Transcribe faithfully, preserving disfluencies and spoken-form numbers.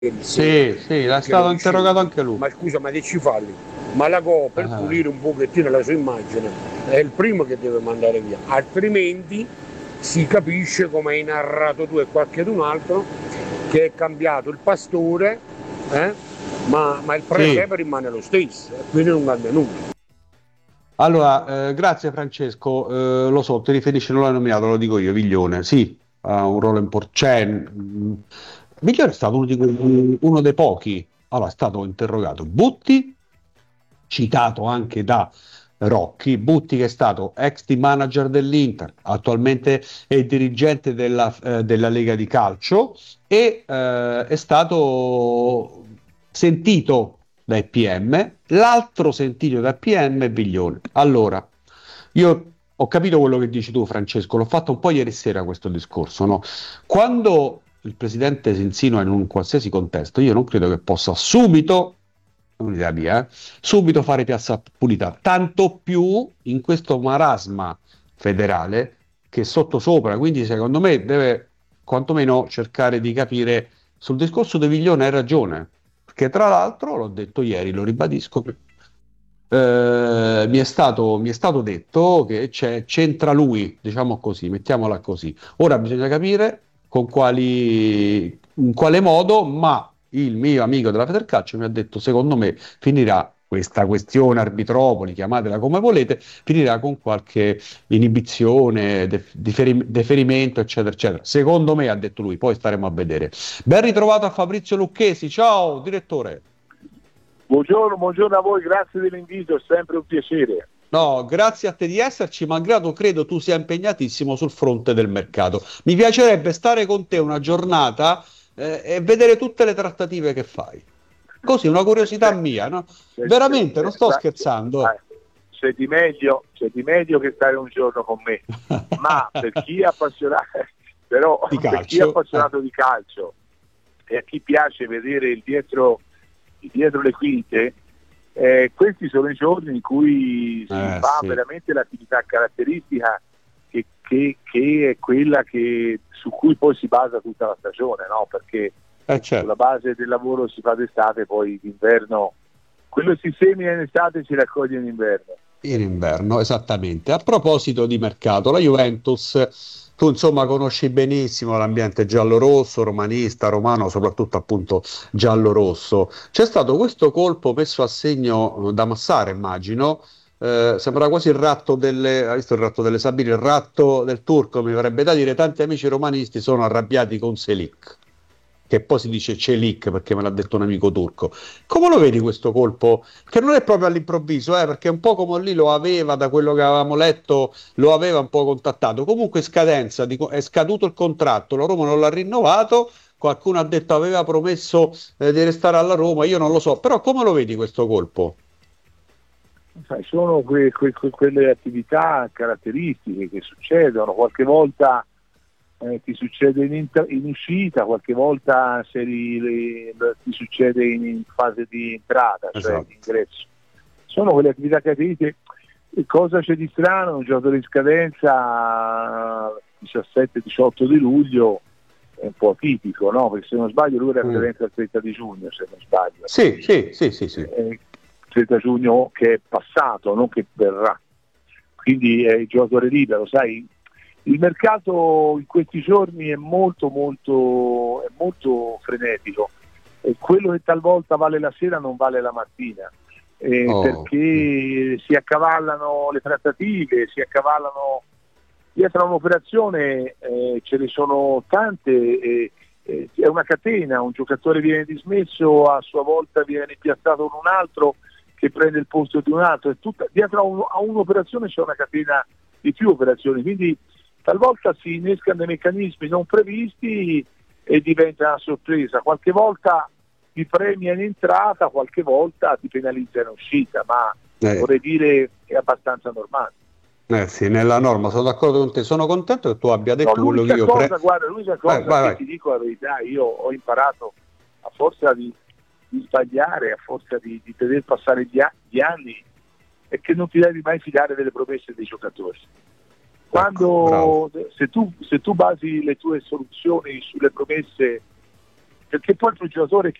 Sì, sì, è stato interrogato anche lui. Ma scusa, ma che ci falli? Malagò per Ah. pulire un pochettino la sua immagine è il primo che deve mandare via, altrimenti si capisce, come hai narrato tu e qualcun altro, che è cambiato il pastore, eh? ma, ma il presepe Sì. rimane lo stesso, e quindi non cambia nulla. Allora, eh, grazie Francesco, eh, lo so, ti riferisci, non l'hai nominato, lo dico io, Viglione, sì, ha un ruolo importante. Viglione è stato uno, di quei- uno dei pochi, allora è stato interrogato Butti, citato anche da Rocchi, Butti che è stato ex team manager dell'Inter, attualmente è dirigente della, eh, della Lega di Calcio e eh, è stato sentito dai P M, l'altro sentito dai P M è Viglione. Allora, io ho capito quello che dici tu, Francesco, l'ho fatto un po' ieri sera questo discorso, no? Quando il presidente si insinua in un qualsiasi contesto, io non credo che possa subito, è un'idea mia, eh, subito fare piazza pulita, tanto più in questo marasma federale che è sottosopra, quindi secondo me deve quantomeno cercare di capire sul discorso di Viglione hai ragione, perché tra l'altro, l'ho detto ieri, lo ribadisco, eh, mi è stato, mi è stato detto che c'è- c'entra lui, diciamo così, mettiamola così. Ora bisogna capire con quali, in quale modo, ma il mio amico della Federcalcio mi ha detto, secondo me finirà questa questione arbitropoli, chiamatela come volete, finirà con qualche inibizione, def- diferi- deferimento, eccetera, eccetera. Secondo me, ha detto lui, poi staremo a vedere. Ben ritrovato a Fabrizio Lucchesi, ciao direttore. Buongiorno, buongiorno a voi, grazie dell'invito, è sempre un piacere. No, grazie a te di esserci, malgrado credo tu sia impegnatissimo sul fronte del mercato. Mi piacerebbe stare con te una giornata eh, e vedere tutte le trattative che fai. Così, una curiosità C'è, mia, no? c'è, c'è, Veramente, non c'è- sto c'è- scherzando. c'è di meglio, c'è di meglio che stare un giorno con me, ma per chi è appassionato, però Di per chi è calcio. Eh, appassionato di calcio e a chi piace vedere il dietro, il dietro le quinte, eh, questi sono i giorni in cui si eh, fa sì. veramente l'attività caratteristica che, che- che è quella che, su cui poi si basa tutta la stagione, no? Perché Eh, sulla certo. base del lavoro si fa d'estate, poi d'inverno, quello si semina in estate si raccoglie in inverno. In inverno, esattamente. A proposito di mercato, la Juventus, tu insomma conosci benissimo l'ambiente giallo-rosso, romanista, romano, soprattutto appunto giallo-rosso. C'è stato questo colpo messo a segno eh, da Massara, immagino. Eh, sembra quasi il ratto delle, hai visto il ratto delle Sabine, il ratto del turco, mi verrebbe da dire, tanti amici romanisti sono arrabbiati con Selic, che poi si dice Celik perché me l'ha detto un amico turco. Come lo vedi questo colpo? Che non è proprio all'improvviso, eh, perché un po' come lì lo aveva, da quello che avevamo letto, lo aveva un po' contattato. Comunque scadenza, di- è scaduto il contratto, la Roma non l'ha rinnovato, qualcuno ha detto aveva promesso eh, di restare alla Roma, io non lo so, però come lo vedi questo colpo? Sai, sono que- que- que- quelle attività caratteristiche che succedono, qualche volta eh, ti succede in, inter- in uscita, qualche volta se ri- le- le- ti succede in, in fase di entrata, cioè di Esatto. ingresso. Sono quelle attività caratteristiche. E cosa c'è di strano? Un giorno di scadenza diciassette diciotto di luglio è un po' atipico, no? Perché se non sbaglio lui era Mm. scadenza il trenta di giugno, se non sbaglio. Sì, sì, sì, sì, sì. Eh, trenta giugno che è passato, non che verrà. Quindi è il giocatore libero, sai, il mercato in questi giorni è molto molto, è molto frenetico e quello che talvolta vale la sera non vale la mattina, eh, Oh. perché si accavallano le trattative, si accavallano dietro a un'operazione, eh, ce ne sono tante, eh, eh, è una catena, un giocatore viene dismesso, a sua volta viene rimpiazzato con un altro che prende il posto di un altro, è tutta, dietro a, un, a un'operazione c'è una catena di più operazioni, quindi talvolta si innescano dei meccanismi non previsti e diventa una sorpresa, qualche volta ti premia in entrata, qualche volta ti penalizza in uscita, ma Eh. vorrei dire è abbastanza normale. Eh sì, nella norma sono d'accordo con te. Sono contento che tu abbia No, detto quello che l'unica io cosa, pre... guarda, l'unica Vai, cosa vai, che vai. ti dico la verità, io ho imparato a forza di, di sbagliare, a forza di, di dover passare gli, a- gli anni, è che non ti devi mai fidare delle promesse dei giocatori. Ecco, bravo. Quando se tu, se tu basi le tue soluzioni sulle promesse perché poi il giocatore